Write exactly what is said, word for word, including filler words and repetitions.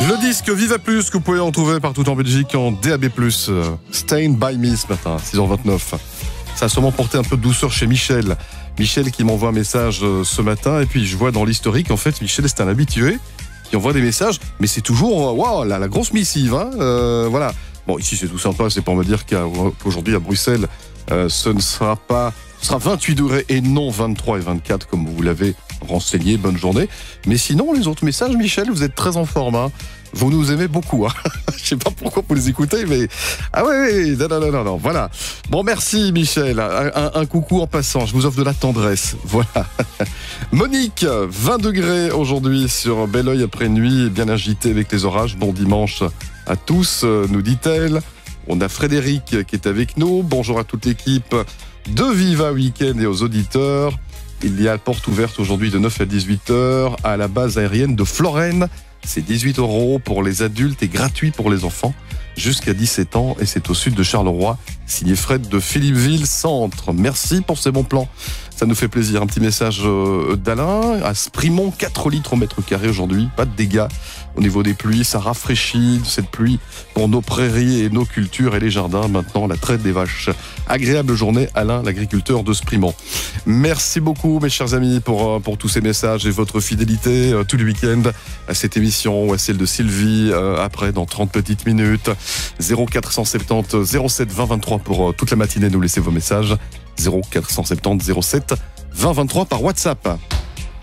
Le disque Viva Plus que vous pouvez en trouver partout en Belgique en D A B plus. Stained by Me ce matin, six heures vingt-neuf. Ça a sûrement porté un peu de douceur chez Michel. Michel qui m'envoie un message ce matin et puis je vois dans l'historique, en fait, Michel c'est un habitué qui envoie des messages, mais c'est toujours, waouh, la, la grosse missive, hein, euh, voilà. Bon, ici c'est tout sympa, c'est pour me dire qu'aujourd'hui à Bruxelles, euh, ce ne sera pas, ce sera vingt-huit degrés et non vingt-trois et vingt-quatre comme vous l'avez renseigné. Bonne journée. Mais sinon, les autres messages, Michel, vous êtes très en forme, hein. Vous nous aimez beaucoup, hein. Je sais pas pourquoi vous les écoutez, mais ah ouais, non, non, non, non, non, voilà. Bon, merci Michel. Un, un, un coucou en passant. Je vous offre de la tendresse. Voilà. Monique, vingt degrés aujourd'hui sur Belleuil après nuit, bien agité avec les orages. Bon dimanche à tous, nous dit-elle. On a Frédéric qui est avec nous. Bonjour à toute l'équipe de Viva Weekend et aux auditeurs. Il y a porte ouverte aujourd'hui de neuf à dix-huit heures à la base aérienne de Florène. C'est dix-huit euros pour les adultes et gratuit pour les enfants jusqu'à dix-sept ans. Et c'est au sud de Charleroi, signé Fred de Philippeville Centre. Merci pour ces bons plans. Ça nous fait plaisir. Un petit message d'Alain. À Sprimont, quatre litres au mètre carré aujourd'hui. Pas de dégâts au niveau des pluies. Ça rafraîchit cette pluie pour nos prairies et nos cultures et les jardins. Maintenant, la traite des vaches. Agréable journée, Alain, l'agriculteur de Sprimont. Merci beaucoup, mes chers amis, pour, pour tous ces messages et votre fidélité euh, tout le week-end à cette émission ou à celle de Sylvie euh, après, dans trente petites minutes. zéro quatre cent soixante-dix zéro sept vingt vingt-trois pour euh, toute la matinée. Nous laissez vos messages. zéro quatre cent soixante-dix zéro sept vingt vingt-trois par WhatsApp.